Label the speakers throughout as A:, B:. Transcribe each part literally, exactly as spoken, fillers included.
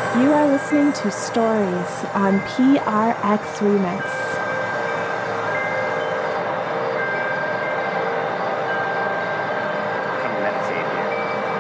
A: You are listening to Stories on P R X Remix.
B: Come meditate here.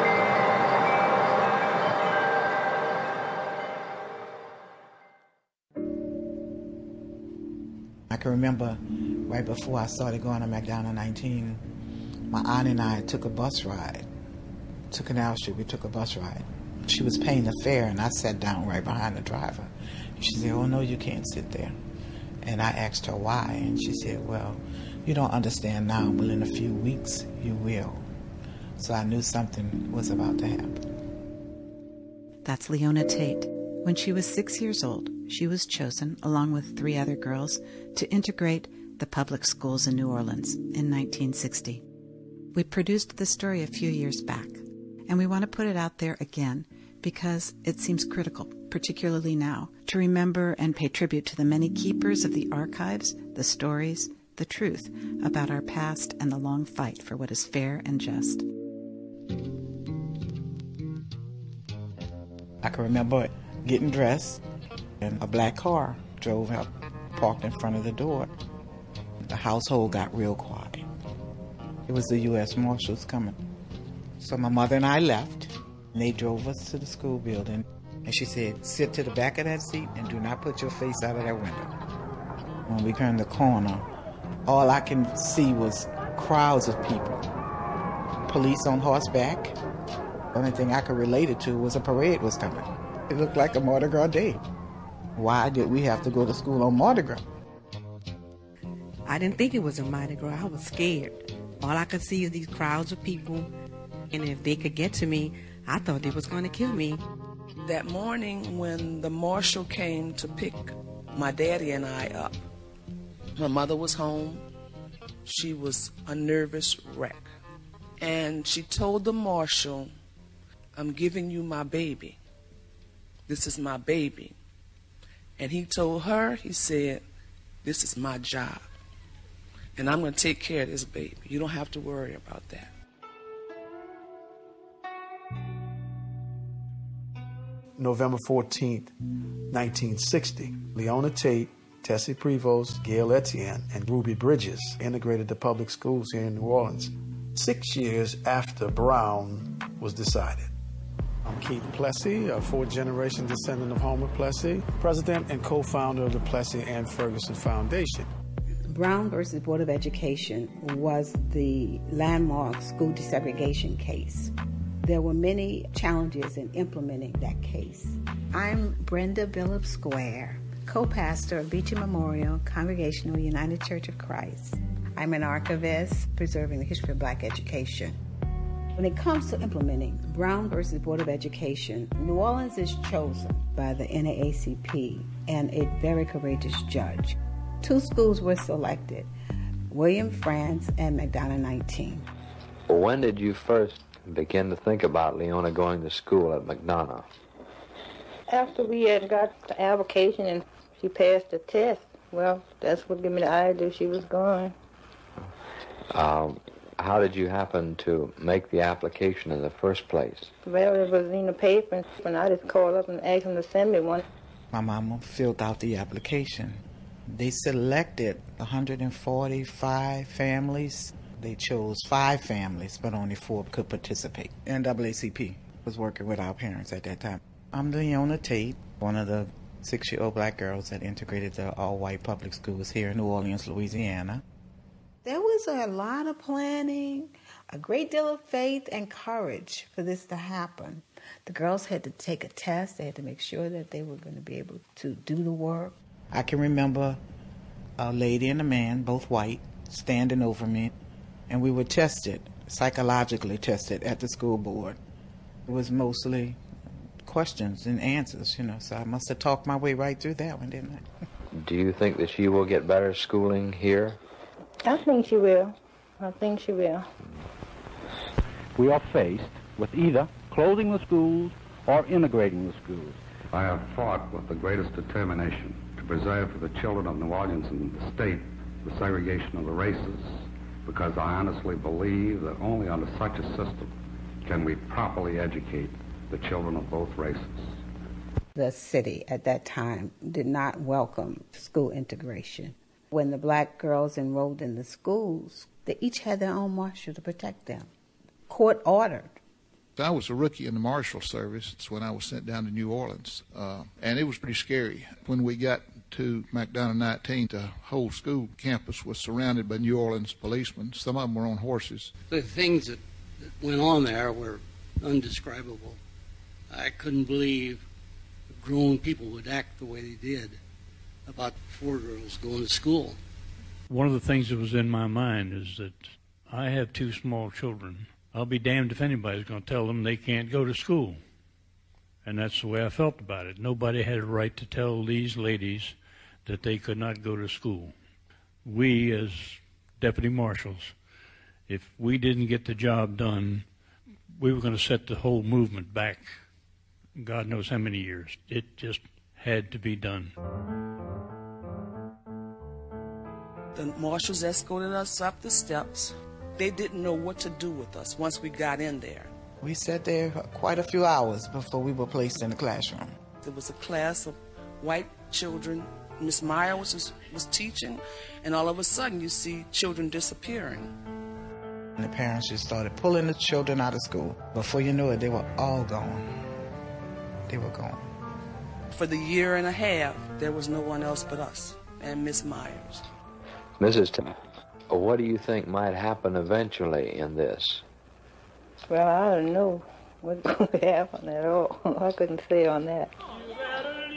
C: I can remember right before I started going to McDonald nineteen, my aunt and I took a bus ride. To Canal Street, we took a bus ride. She was paying the fare, and I sat down right behind the driver. She said, "Oh, no, you can't sit there." And I asked her why, and she said, "Well, you don't understand now, but in a few weeks, you will." So I knew something was about to happen.
D: That's Leona Tate. When she was six years old, she was chosen, along with three other girls, to integrate the public schools in New Orleans in nineteen sixty. We produced the story a few years back, and we want to put it out there again because it seems critical, particularly now, to remember and pay tribute to the many keepers of the archives, the stories, the truth about our past and the long fight for what is fair and just.
C: I can remember getting dressed, and a black car drove up, parked in front of the door. The household got real quiet. It was the U S Marshals coming. So my mother and I left, and they drove us to the school building. And she said, "Sit to the back of that seat and do not put your face out of that window." When we turned the corner, all I can see was crowds of people. Police on horseback. The only thing I could relate it to was a parade was coming. It looked like a Mardi Gras day. Why did we have to go to school on Mardi Gras?
E: I didn't think it was a Mardi Gras. I was scared. All I could see is these crowds of people, and if they could get to me, I thought they was going to kill me.
F: That morning when the marshal came to pick my daddy and I up, my mother was home. She was a nervous wreck. And she told the marshal, "I'm giving you my baby. This is my baby." And he told her, he said, "This is my job. And I'm going to take care of this baby. You don't have to worry about that."
G: November fourteenth, nineteen sixty, Leona Tate, Tessie Prevost, Gail Etienne, and Ruby Bridges integrated the public schools here in New Orleans, six years after Brown was decided. I'm Keith Plessy, a fourth-generation descendant of Homer Plessy, president and co-founder of the Plessy Ann Ferguson Foundation.
H: Brown versus Board of Education was the landmark school desegregation case. There were many challenges in implementing that case.
I: I'm Brenda Billups Square, co-pastor of Beecham Memorial Congregational United Church of Christ. I'm an archivist preserving the history of Black education.
H: When it comes to implementing Brown versus Board of Education, New Orleans is chosen by the N double A C P and a very courageous judge. Two schools were selected, William Frantz and McDonald nineteen.
J: Well, when did you first begin to think about Leona going to school at McDonald?
K: After we had got the application and she passed the test, well, that's what gave me the idea she was going.
J: Um, how did you happen to make the application in the first place?
K: Well, it was in the paper, and I just called up and asked them to send me one.
C: My mama filled out the application. They selected one hundred forty-five families. They chose five families, but only four could participate. N double A C P was working with our parents at that time. I'm Leona Tate, one of the six-year-old black girls that integrated the all-white public schools here in New Orleans, Louisiana.
I: There was a lot of planning, a great deal of faith and courage for this to happen. The girls had to take a test. They had to make sure that they were going to be able to do the work.
C: I can remember a lady and a man, both white, standing over me, and we were tested, psychologically tested at the school board. It was mostly questions and answers, you know, so I must have talked my way right through that one, didn't I?
J: Do you think that she will get better schooling here?
K: I think she will. I think she will.
L: We are faced with either closing the schools or integrating the schools.
M: I have fought with the greatest determination to preserve for the children of New Orleans and the state the segregation of the races, because I honestly believe that only under such a system can we properly educate the children of both races.
H: the city at that time did not welcome school integration. When the black girls enrolled in the schools, they each had their own marshal to protect them. Court ordered.
B: I was a rookie in the Marshal Service when I was sent down to New Orleans, uh, and it was pretty scary. When we got to McDonough nineteen, the whole school campus was surrounded by New Orleans policemen. Some of them were on horses.
N: The things that went on there were undescribable. I couldn't believe grown people would act the way they did about four girls going to school.
O: One of the things that was in my mind is that I have two small children. I'll be damned if anybody's going to tell them they can't go to school. And that's the way I felt about it. Nobody had a right to tell these ladies that they could not go to school. We, as deputy marshals, if we didn't get the job done, we were going to set the whole movement back God knows how many years. It just had to be done.
F: The marshals escorted us up the steps. They didn't know what to do with us once we got in there.
C: We sat there quite a few hours before we were placed in the classroom.
F: There was a class of white children. Miss Meyer was, was teaching, and all of a sudden you see children disappearing.
C: And the parents just started pulling the children out of school. Before you know it, they were all gone. They were gone.
F: For the year and a half, there was no one else but us and Miss Myers.
J: Missus T, what do you think might happen eventually in this?
K: Well, I don't know what's going to happen at all. I couldn't say on that.